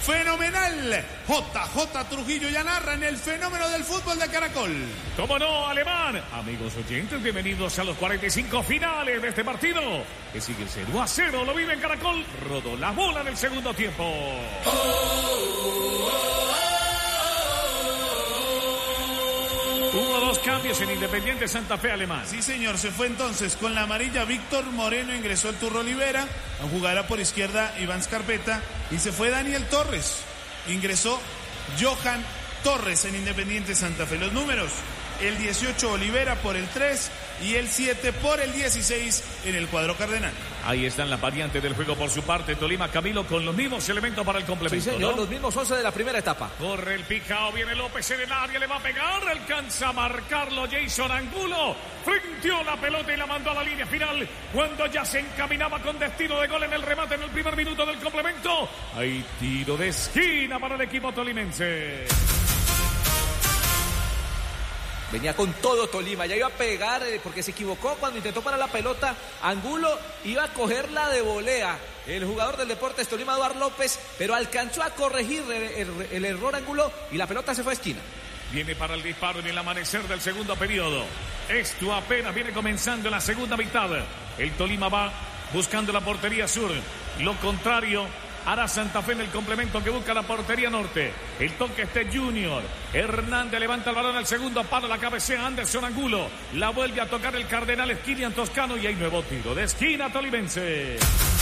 fenomenal. JJ Trujillo ya narra en el fenómeno del fútbol de Caracol. ¿Cómo no, Alemán? Amigos oyentes, bienvenidos a los 45 finales de este partido, que sigue 0-0, lo vive en Caracol. Rodó la bola en el segundo tiempo. Hubo dos cambios en Independiente Santa Fe, Alemán. Sí, señor, se fue entonces con la amarilla Víctor Moreno, ingresó el Turro Olivera, jugará por izquierda Iván Scarpetta y se fue Daniel Torres, ingresó Johan Torres en Independiente Santa Fe. Los números, el 18 Olivera por el 3 y el 7 por el 16 en el cuadro cardenal. Ahí están las variantes del juego por su parte. Tolima, Camilo, con los mismos elementos para el complemento. Sí, señor, ¿no? Los mismos 11 de la primera etapa. Corre el picao, viene López en el área, le va a pegar, alcanza a marcarlo Jason Angulo. Frenteó la pelota y la mandó a la línea final cuando ya se encaminaba con destino de gol en el remate en el primer minuto del complemento. Hay tiro de esquina para el equipo tolimense. Venía con todo Tolima, ya iba a pegar porque se equivocó cuando intentó parar la pelota. Angulo iba a cogerla de volea. El jugador del Deportes Tolima, Eduardo López, pero alcanzó a corregir el error Angulo y la pelota se fue a esquina. Viene para el disparo en el amanecer del segundo periodo. Esto apenas viene comenzando en la segunda mitad. El Tolima va buscando la portería sur. Lo contrario hará Santa Fe en el complemento que busca la portería norte. El toque este Junior. Hernández levanta el balón al segundo palo, la cabecea Anderson Angulo. La vuelve a tocar el Cardenal Kilian Toscano y hay nuevo tiro de esquina tolimense.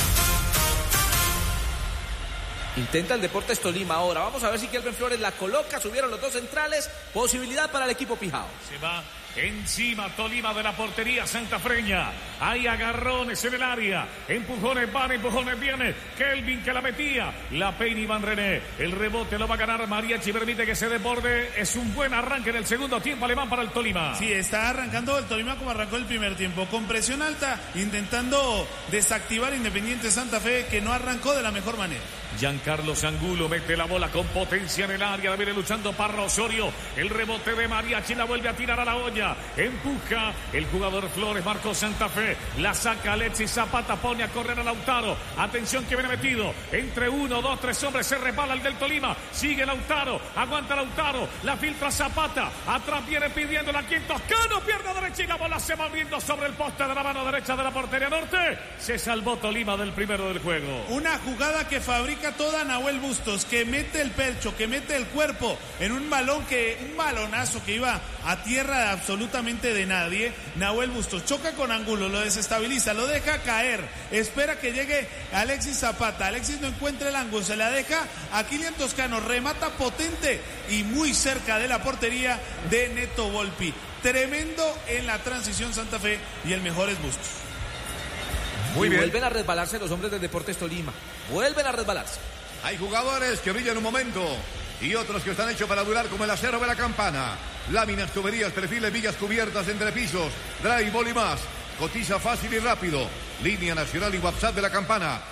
Intenta el Deportes Tolima ahora. Vamos a ver si Kelvin Flores la coloca. Subieron los dos centrales. Posibilidad para el equipo pijao. Se va encima Tolima de la portería santafreña. Hay agarrones en el área. Empujones van, empujones vienen. Kelvin que la metía. La peina Iván René. El rebote lo va a ganar Mariachi. Permite que se desborde. Es un buen arranque en el segundo tiempo alemán para el Tolima. Sí, está arrancando el Tolima como arrancó el primer tiempo. Con presión alta, intentando desactivar Independiente Santa Fe, que no arrancó de la mejor manera. Giancarlo Angulo mete la bola con potencia en el área. Viene luchando Parra Osorio. El rebote de Mariachi la vuelve a tirar a la olla. Empuja el jugador Flores. Marcó Santa Fe. La saca Alexis Zapata. Pone a correr a Lautaro. Atención que viene metido. Entre 1, 2, 3 hombres. Se repala el del Tolima. Sigue Lautaro. Aguanta Lautaro. La filtra Zapata. Atrás viene pidiendo la quien Toscano. Pierde derecha y la bola se va abriendo sobre el poste de la mano derecha de la portería norte. Se salvó Tolima del primero del juego. Una jugada que fabrica toda Nahuel Bustos, que mete el pecho, que mete el cuerpo en un balonazo que iba a tierra absolutamente de nadie. Nahuel Bustos choca con Angulo, lo desestabiliza, lo deja caer, espera que llegue Alexis Zapata. Alexis no encuentra el ángulo, se la deja a Kilian Toscano, remata potente y muy cerca de la portería de Neto Volpi. Tremendo en la transición Santa Fe y el mejor es Bustos. Muy bien. Vuelven a resbalarse los hombres del Deportes Tolima. Vuelven a resbalarse. Hay jugadores que brillan un momento y otros que están hechos para durar, como el acero de la Campana. Láminas, tuberías, perfiles, vigas cubiertas, entrepisos, drywall y más. Cotiza fácil y rápido. Línea nacional y WhatsApp de la Campana.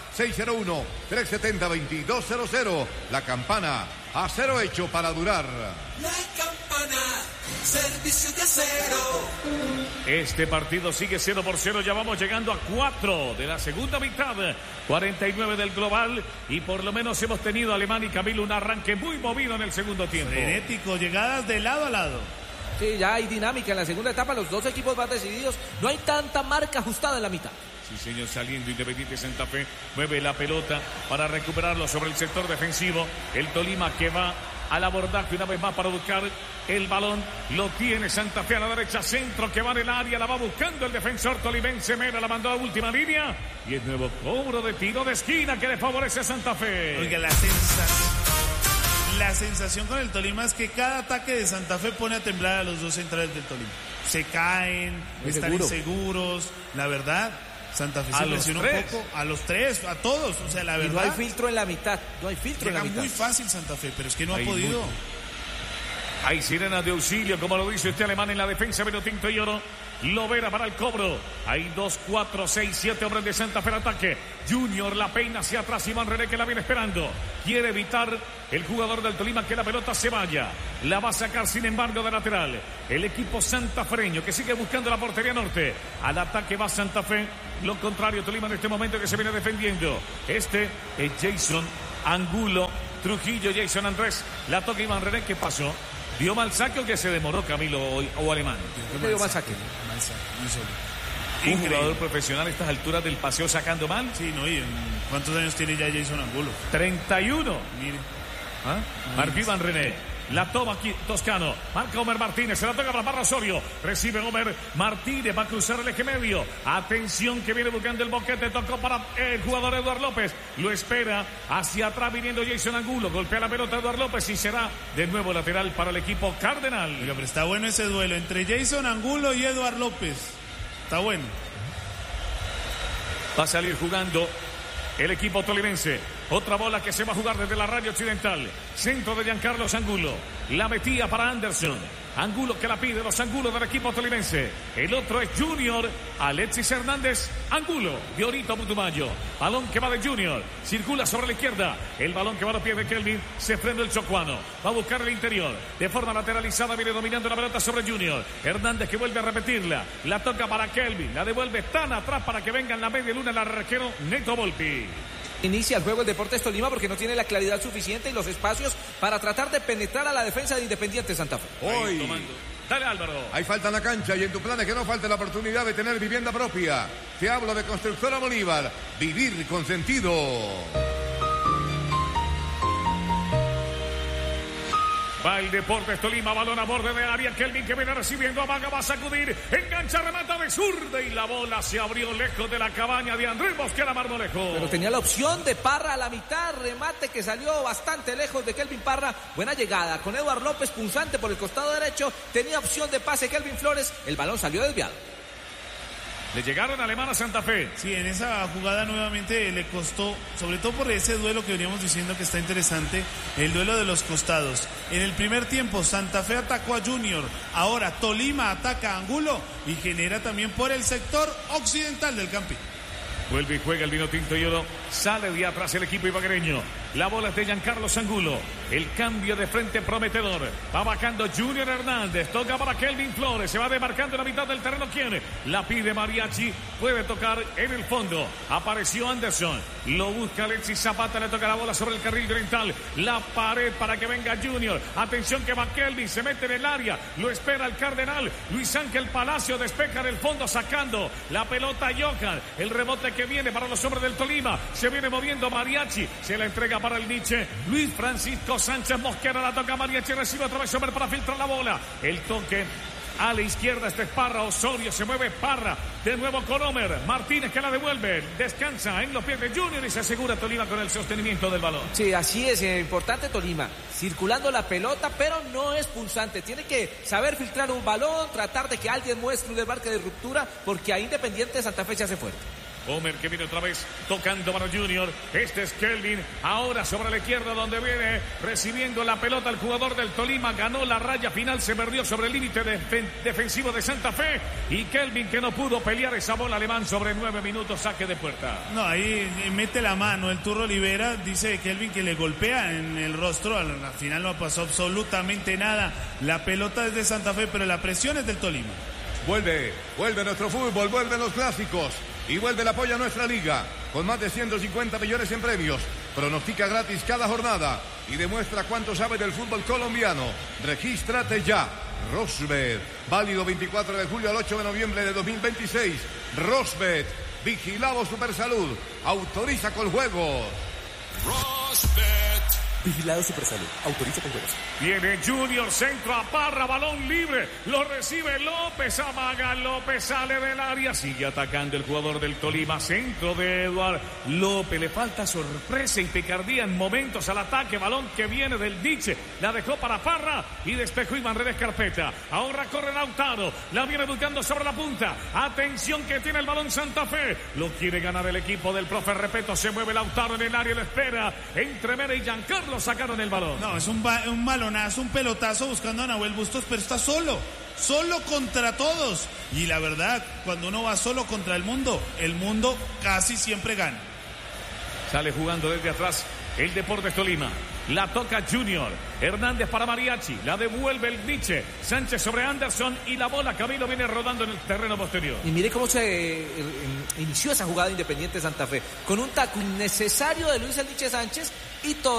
601-370-2200. La Campana. Acero hecho para durar. La Campana. Servicio de acero. Este partido sigue 0-0. Ya vamos llegando a 4 de la segunda mitad. 49 del global. Y por lo menos hemos tenido, Alemán y Camilo, un arranque muy movido en el segundo tiempo. Frenético, llegadas de lado a lado. Sí, ya hay dinámica en la segunda etapa. Los dos equipos más decididos. No hay tanta marca ajustada en la mitad. Sí, señor, saliendo Independiente Santa Fe. Mueve la pelota para recuperarlo sobre el sector defensivo. El Tolima que va al abordaje una vez más para buscar el balón. Lo tiene Santa Fe a la derecha. Centro que va en el área. La va buscando el defensor tolimense. Mera la mandó a última línea. Y el nuevo cobro de tiro de esquina que le favorece a Santa Fe. Oiga, la sensación con el Tolima es que cada ataque de Santa Fe pone a temblar a los dos centrales del Tolima. Se caen, están inseguros. La verdad, Santa Fe se presiona un poco. A los tres, a todos. O sea, la verdad. Y no hay filtro en la mitad. No hay filtro en la mitad. Muy fácil Santa Fe, pero es que no ha podido. Hay sirenas de auxilio, como lo dice este alemán en la defensa, vino tinto y oro. Lovera para el cobro. Hay 2, 4, 6, 7 hombres de Santa Fe al ataque. Junior la peina hacia atrás. Iván René que la viene esperando. Quiere evitar el jugador del Tolima que la pelota se vaya. La va a sacar sin embargo de lateral. El equipo santafreño que sigue buscando la portería norte. Al ataque va Santa Fe. Lo contrario, Tolima en este momento que se viene defendiendo. Este es Jason Angulo. Trujillo, Jason Andrés. La toca Iván René. ¿Qué pasó? ¿Dio mal saque o que se demoró Camilo o Alemán? Dio mal saque. Un jugador profesional a estas alturas del paseo sacando mal. Sí, no, y ¿cuántos años tiene ya Jason Angulo? 31. Mire. Marcó Iván René. La toma aquí Toscano. Marca Homer Martínez. Se la toca para Parra Osorio. Recibe Homer Martínez. Va a cruzar el eje medio. Atención que viene buscando el boquete. Tocó para el jugador Eduardo López. Lo espera. Hacia atrás viniendo Jason Angulo. Golpea la pelota Eduardo López y será de nuevo lateral para el equipo Cardenal. Oiga, pero está bueno ese duelo entre Jason Angulo y Eduardo López. Está bueno. Va a salir jugando el equipo tolimense. Otra bola que se va a jugar desde la raya occidental. Centro de Giancarlo Angulo. La metía para Anderson. Angulo que la pide, los Angulos del equipo tolimense. El otro es Junior. Alexis Hernández. Angulo. Diorito Putumayo. Balón que va de Junior. Circula sobre la izquierda. El balón que va a los pies de Kelvin. Se frena el chocuano. Va a buscar el interior. De forma lateralizada viene dominando la pelota sobre Junior. Hernández que vuelve a repetirla. La toca para Kelvin. La devuelve tan atrás para que venga en la media luna el arquero Neto Volpi. Inicia el juego el Deportes Tolima porque no tiene la claridad suficiente y los espacios para tratar de penetrar a la defensa de Independiente Santa Fe. Hoy dale Álvaro. hay falta en la cancha y en tu plan es que no falte la oportunidad de tener vivienda propia. Te hablo de Constructora Bolívar. Vivir con sentido. Va el Deportes Tolima, balón a borde de área. Kelvin que viene recibiendo, amaga, va a sacudir. Engancha, remata de zurda y la bola se abrió lejos de la cabaña de Andrés Mosquera Marmolejo. Pero tenía la opción de Parra a la mitad, remate que salió bastante lejos de Kelvin Parra. Buena llegada con Eduardo López punzante por el costado derecho. Tenía opción de pase Kelvin Flores. El balón salió desviado. Le llegaron Alemán a Santa Fe. Sí, en esa jugada nuevamente le costó, sobre todo por ese duelo que veníamos diciendo que está interesante, el duelo de los costados. En el primer tiempo Santa Fe atacó a Junior, ahora Tolima ataca a Angulo y genera también por el sector occidental del Campín. Vuelve y juega el vino tinto y oro. Sale de atrás el equipo ibaguereño. La bola es de Giancarlo Angulo. El cambio de frente prometedor. Va bajando Junior Hernández. Toca para Kelvin Flores. Se va demarcando en la mitad del terreno. ¿Quién? La pide Mariachi. Puede tocar en el fondo. Apareció Anderson. Lo busca Alexis Zapata. Le toca la bola sobre el carril oriental. La pared para que venga Junior. Atención que va Kelvin. Se mete en el área. Lo espera el Cardenal. Luis Ángel Palacio despeja en el fondo sacando la pelota a Johan. El rebote que viene para los hombres del Tolima. Se viene moviendo Mariachi. Se la entrega para el Nietzsche. Luis Francisco Sánchez Mosquera. La toca Mariachi. Recibe otra vez Homer para filtrar la bola. El toque a la izquierda. Este es Parra. Osorio se mueve Parra. De nuevo con Homer. Martínez que la devuelve. Descansa en los pies de Junior y se asegura Tolima con el sostenimiento del balón. Sí, así es. Importante Tolima. Circulando la pelota, pero no es pulsante. Tiene que saber filtrar un balón, tratar de que alguien muestre un desmarque de ruptura, porque a Independiente Santa Fe se hace fuerte. Homer que viene otra vez tocando para Junior. Este es Kelvin. Ahora sobre la izquierda donde viene recibiendo la pelota el jugador del Tolima. Ganó la raya final. Se perdió sobre el límite defensivo de Santa Fe. Y Kelvin que no pudo pelear esa bola alemán sobre 9 minutos. Saque de puerta. No, ahí mete la mano el Turro Olivera. Dice Kelvin que le golpea en el rostro. Al final no pasó absolutamente nada. La pelota es de Santa Fe, pero la presión es del Tolima. Vuelve nuestro fútbol, vuelven los clásicos y vuelve el apoyo a nuestra liga con más de 150 millones en premios. Pronostica gratis cada jornada y demuestra cuánto sabe del fútbol colombiano. Regístrate ya. Rosbet, válido 24 de julio al 8 de noviembre de 2026. Rosbet, vigilado Supersalud, autoriza con juegos. Rosbet. Vigilado Supersalud. Autoriza con juegos. Viene Junior, centro a Parra, balón libre. Lo recibe López, amaga López, sale del área. Sigue atacando el jugador del Tolima. Centro de Eduardo López. Le falta sorpresa y picardía en momentos al ataque. Balón que viene del Diche. La dejó para Parra y despejó Iván Redes Carpeta. Ahora corre Lautaro. La viene buscando sobre la punta. Atención que tiene el balón Santa Fe. Lo quiere ganar el equipo del profe Repeto. Se mueve Lautaro en el área. Lo espera. Entre Mera y Giancarlo sacaron el balón. No, es un balonazo, un pelotazo buscando a Nahuel Bustos, pero está solo contra todos. Y la verdad, cuando uno va solo contra el mundo casi siempre gana. Sale jugando desde atrás el Deportes Tolima. La toca Junior. Hernández para Mariachi. La devuelve el Nietzsche. Sánchez sobre Anderson y la bola. Camilo viene rodando en el terreno posterior. Y mire cómo se inició esa jugada Independiente Santa Fe. Con un taco innecesario de Luis el Nietzsche Sánchez y todo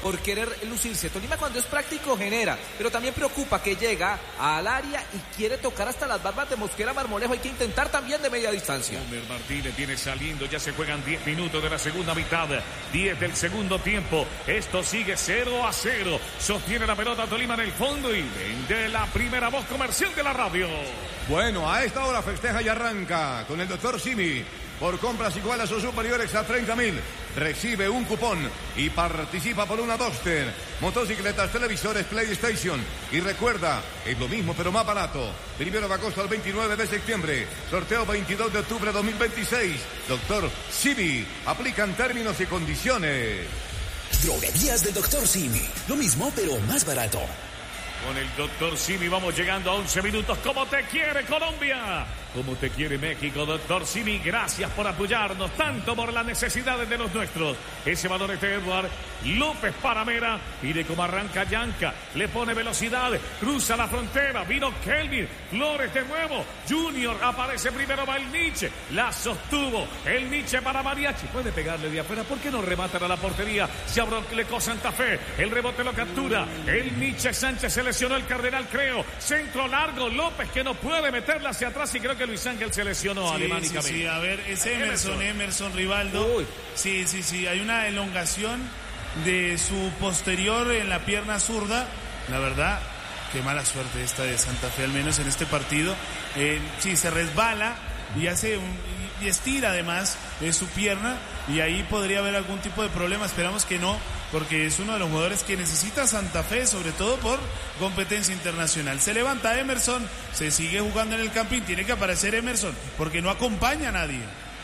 por querer lucirse. Tolima cuando es práctico genera, pero también preocupa que llega al área y quiere tocar hasta las barbas de Mosquera Marmolejo. Hay que intentar también de media distancia. Homer Martínez viene saliendo, ya se juegan 10 minutos de la segunda mitad, 10 del segundo tiempo. Esto sigue 0-0. Sostiene la pelota Tolima en el fondo y vende la primera voz comercial de la radio. Bueno, a esta hora festeja y arranca con el doctor Simi. Por compras iguales o superiores a 30.000, recibe un cupón y participa por una Duster, motocicletas, televisores, PlayStation. Y recuerda, es lo mismo pero más barato. 1 de agosto al 29 de septiembre. Sorteo 22 de octubre de 2026. Doctor Simi. Aplican términos y condiciones. Droguerías del Dr. Simi. Lo mismo, pero más barato. Con el doctor Simi vamos llegando a 11 minutos. ¿Cómo te quiere Colombia? ¿Cómo te quiere México? Doctor Simi, gracias por apoyarnos, tanto por las necesidades de los nuestros. Ese valor es de Edward López Paramera. Mire cómo arranca Yanca, le pone velocidad, cruza la frontera, vino Kelvin, Flores de nuevo, Junior aparece primero, va el Nietzsche, la sostuvo, el Nietzsche para Mariachi, puede pegarle de afuera, ¿por qué no rematan a la portería? Se abroclecó Santa Fe, el rebote lo captura, el Nietzsche Sánchez se lesionó, el Cardenal creo, centro largo, López que no puede meterla hacia atrás y creo que Luis Ángel se lesionó alemánicamente. Sí, a ver, es Emerson Rivaldo. Uy. Sí, hay una elongación de su posterior en la pierna zurda. La verdad, qué mala suerte esta de Santa Fe, al menos en este partido. Sí, se resbala y y estira además su pierna y ahí podría haber algún tipo de problema. Esperamos que no, porque es uno de los jugadores que necesita Santa Fe, sobre todo por competencia internacional. Se levanta Emerson, se sigue jugando en el campín, tiene que aparecer Emerson, porque no acompaña a nadie.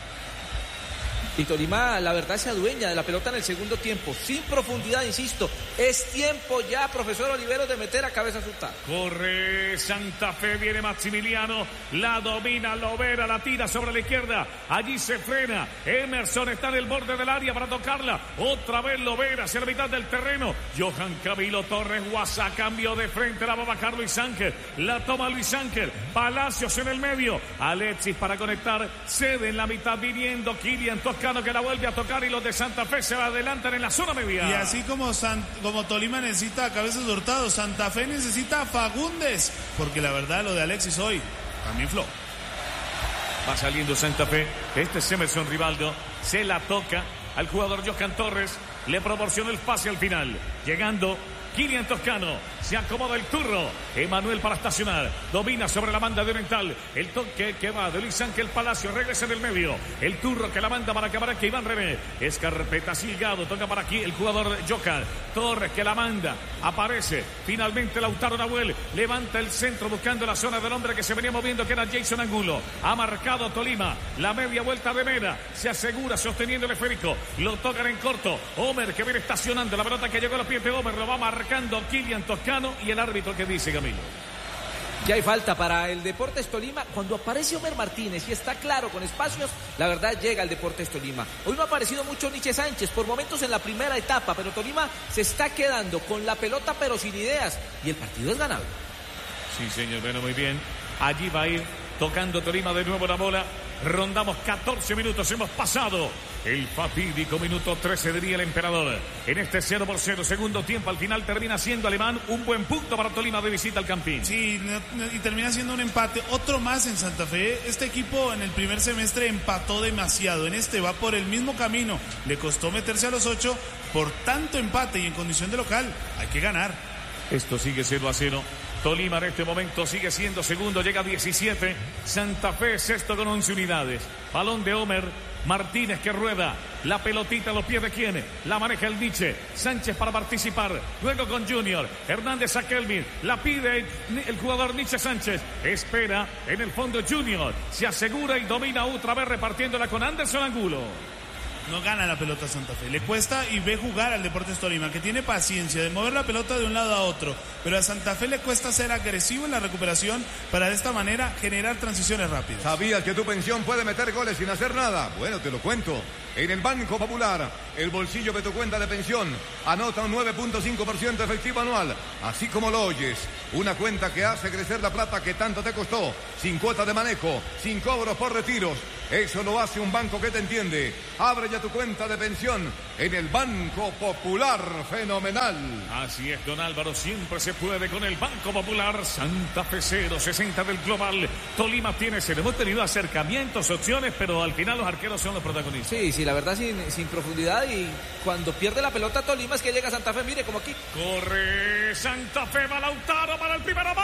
Y Tolima, la verdad, se adueña de la pelota en el segundo tiempo, sin profundidad, insisto. Es tiempo ya, profesor Oliveros, de meter a cabeza su taco. Corre Santa Fe, viene Maximiliano, la domina, Lovera, la tira sobre la izquierda, allí se frena, Emerson está en el borde del área para tocarla, otra vez Lovera hacia la mitad del terreno, Johan Camilo Torres, Guasa, cambio de frente, la va a bajar Luis Ángel, la toma Luis Ángel, Palacios en el medio, Alexis para conectar, cede en la mitad viniendo Kylian Toscano que la vuelve a tocar y los de Santa Fe se adelantan en la zona media. Y así como Tolima necesita a Cabezas Hurtado, Santa Fe necesita a Fagundes, porque la verdad lo de Alexis hoy también fló. Va saliendo Santa Fe, este es Emerson Rivaldo, se la toca al jugador Johan Torres, le proporcionó el pase al final, llegando Kylian Toscano, se acomoda el turro, Emanuel para estacionar, domina sobre la banda de Oriental, el toque que va de Luis Ángel Palacio, regresa en el medio, el turro que la manda para acabar aquí Iván René, Escarpeta Silgado, toca para aquí el jugador Johan Torres que la manda, aparece finalmente Lautaro Nahuel, levanta el centro buscando la zona del hombre que se venía moviendo que era Jason Angulo, ha marcado Tolima, la media vuelta de Mena, se asegura sosteniendo el esférico, lo tocan en corto, Homer que viene estacionando, la pelota que llegó a los pies de Homer, lo va marcando Kylian Toscano y el árbitro que dice Camilo. Ya hay falta para el Deportes Tolima. Cuando aparece Homer Martínez y está claro con espacios, la verdad llega el Deportes Tolima. Hoy no ha aparecido mucho Nietzsche Sánchez por momentos en la primera etapa, pero Tolima se está quedando con la pelota pero sin ideas y el partido es ganable. Sí, señor, bueno, muy bien. Allí va a ir tocando Tolima de nuevo la bola. Rondamos 14 minutos, hemos pasado el fatídico minuto 13, diría el emperador. En este 0-0, segundo tiempo, al final termina siendo Alemán un buen punto para Tolima de visita al Campín. Sí, y termina siendo un empate, otro más en Santa Fe. Este equipo en el primer semestre empató demasiado, en este va por el mismo camino. Le costó meterse a los 8 por tanto empate y en condición de local hay que ganar. Esto sigue 0-0. Tolima en este momento sigue siendo segundo, llega a 17. Santa Fe sexto con 11 unidades. Balón de Homer Martínez que rueda. La pelotita a los pies de quién. La maneja el Nietzsche. Sánchez para participar. Luego con Junior. Hernández a Kelvin. La pide el jugador Nietzsche Sánchez. Espera en el fondo Junior. Se asegura y domina otra vez repartiéndola con Anderson Angulo. No gana la pelota Santa Fe, le cuesta y ve jugar al Deportes Tolima, que tiene paciencia de mover la pelota de un lado a otro, pero a Santa Fe le cuesta ser agresivo en la recuperación para de esta manera generar transiciones rápidas. ¿Sabías que tu pensión puede meter goles sin hacer nada? Bueno, te lo cuento. En el Banco Popular, el bolsillo de tu cuenta de pensión anota un 9.5% efectivo anual, así como lo oyes. Una cuenta que hace crecer la plata que tanto te costó, sin cuota de manejo, sin cobros por retiros. Eso lo hace un banco que te entiende. Abre ya tu cuenta de pensión en el Banco Popular. Fenomenal. Así es, don Álvaro, siempre se puede con el Banco Popular. Santa Fe 0-60 del global. Tolima tiene 0. Hemos tenido acercamientos, opciones, pero al final los arqueros son los protagonistas. Sí, la verdad sin profundidad, y cuando pierde la pelota Tolima es que llega Santa Fe, mire como aquí. Corre Santa Fe, va Lautaro para el primero.